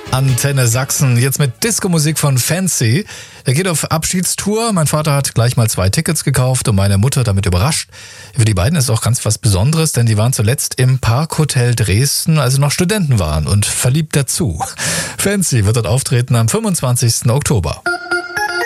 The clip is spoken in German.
Antenne Sachsen, jetzt mit Disco-Musik von Fancy. Er geht auf Abschiedstour. Mein Vater hat gleich mal 2 Tickets gekauft und meine Mutter damit überrascht. Für die beiden ist auch ganz was Besonderes, denn die waren zuletzt im Parkhotel Dresden, als sie noch Studenten waren und verliebt dazu. Fancy wird dort auftreten am 25. Oktober.